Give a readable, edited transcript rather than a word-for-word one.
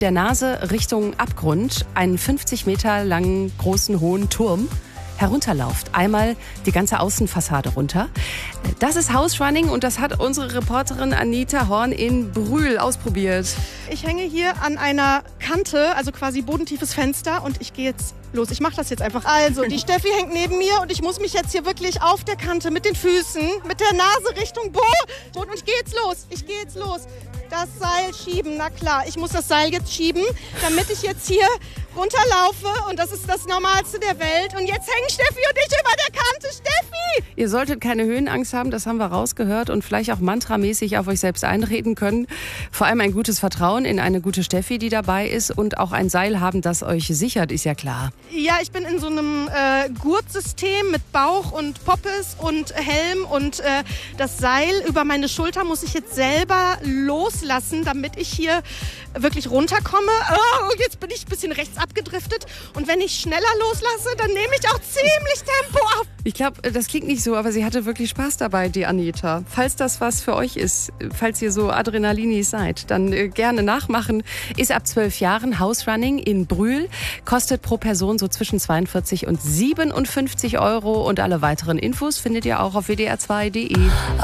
der Nase Richtung Abgrund einen 50 Meter langen, großen, hohen Turm herunterlauft. Einmal die ganze Außenfassade runter. Das ist House Running und das hat unsere Reporterin Anita Horn in Brühl ausprobiert. Ich hänge hier an einer Kante, also quasi bodentiefes Fenster und ich gehe jetzt los. Ich mache das jetzt einfach. Also, die Steffi hängt neben mir und ich muss mich jetzt hier wirklich auf der Kante mit den Füßen, mit der Nase Richtung Boden und ich gehe jetzt los. Das Seil schieben, na klar. Ich muss das Seil jetzt schieben, damit ich jetzt hier runterlaufe und das ist das Normalste der Welt. Und jetzt hängen Steffi und ich über der Kante. Steffi! Ihr solltet keine Höhenangst haben, das haben wir rausgehört und vielleicht auch mantramäßig auf euch selbst einreden können. Vor allem ein gutes Vertrauen in eine gute Steffi, die dabei ist und auch ein Seil haben, das euch sichert, ist ja klar. Ja, ich bin in so einem Gurtsystem mit Bauch und Poppes und Helm und das Seil über meine Schulter muss ich jetzt selber loslassen, damit ich hier wirklich runterkomme. Oh, jetzt bin ich ein bisschen rechts abgedriftet und wenn ich schneller loslasse, dann nehme ich auch ziemlich Tempo auf. Ich glaube, das klingt nicht so, aber sie hatte wirklich Spaß dabei, die Anita. Falls das was für euch ist, falls ihr so Adrenalinis seid, dann gerne nachmachen. Ist ab 12 Jahren House Running in Brühl, kostet pro Person so zwischen 42 und 57 € und alle weiteren Infos findet ihr auch auf wdr2.de.